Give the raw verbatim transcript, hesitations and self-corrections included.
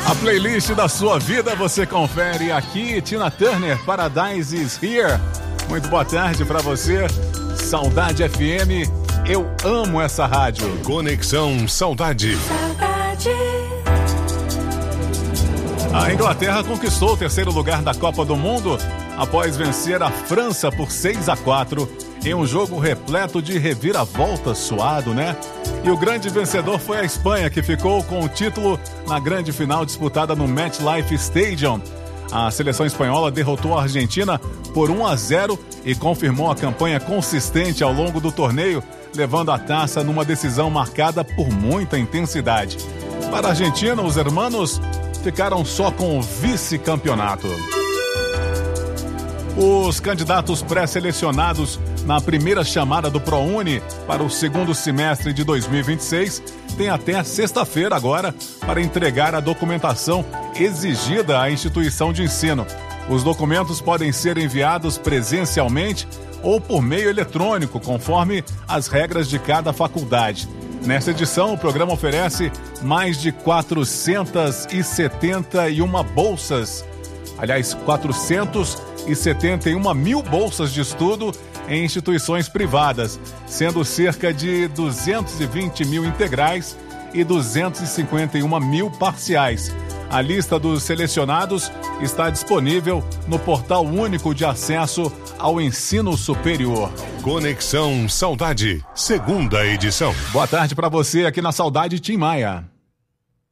A playlist da sua vida você confere aqui. Tina Turner, Paradise is Here. Muito boa tarde pra você. Saudade F M, eu amo essa rádio. Conexão Saudade. Saudade. A Inglaterra conquistou o terceiro lugar da Copa do Mundo após vencer a França por seis a quatro em um jogo repleto de reviravoltas, suado, né? E o grande vencedor foi a Espanha, que ficou com o título na grande final disputada no MetLife Stadium. A seleção espanhola derrotou a Argentina por um a zero e confirmou a campanha consistente ao longo do torneio, levando a taça numa decisão marcada por muita intensidade. Para a Argentina, os hermanos ficaram só com o vice-campeonato. Os candidatos pré-selecionados na primeira chamada do ProUni para o segundo semestre de dois mil e vinte e seis têm até sexta-feira agora para entregar a documentação exigida à instituição de ensino. Os documentos podem ser enviados presencialmente ou por meio eletrônico, conforme as regras de cada faculdade. Nesta edição, o programa oferece mais de quatrocentas e setenta e uma bolsas, aliás, quatrocentas e setenta e uma mil bolsas de estudo em instituições privadas, sendo cerca de duzentos e vinte mil integrais e duzentos e cinquenta e uma mil parciais. A lista dos selecionados está disponível no Portal Único de Acesso ao Ensino Superior. Conexão Saudade, segunda edição. Boa tarde para você aqui na Saudade, Tim Maia.